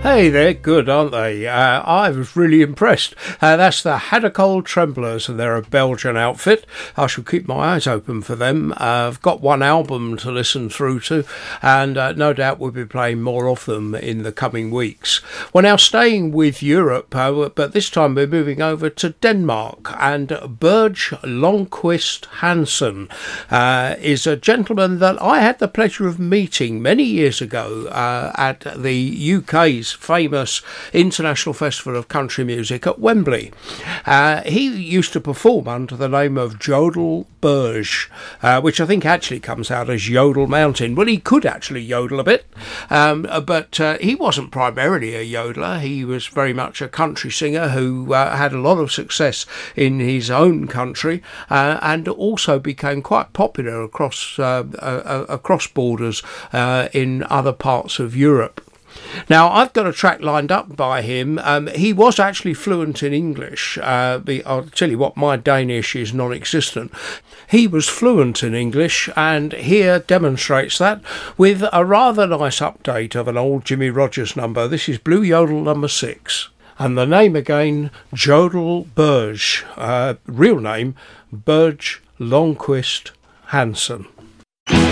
Hey, they're good, aren't they? I was really impressed. That's the Hadacol Tremblers, and they're a Belgian outfit. I shall keep my eyes open for them. I've got one album to listen through to, and no doubt we'll be playing more of them in the coming weeks. We're now staying with Europe, but this time we're moving over to Denmark, and Børge Lundquist Hansen is a gentleman that I had the pleasure of meeting many years ago at the UK's famous International Festival of Country Music at Wembley. He used to perform under the name of Jodel Børge, which I think actually comes out as Yodel Mountain. Well, he could actually yodel a bit, but he wasn't primarily a yodeler. He was very much a country singer who had a lot of success in his own country and also became quite popular across borders in other parts of Europe. Now, I've got a track lined up by him. He was actually fluent in English. I'll tell you what, my Danish is non-existent. He was fluent in English, and here demonstrates that with a rather nice update of an old Jimmy Rogers number. This is Blue Yodel number 6. And the name again, Jodel Børge. Real name, Børge Lundquist Hansen.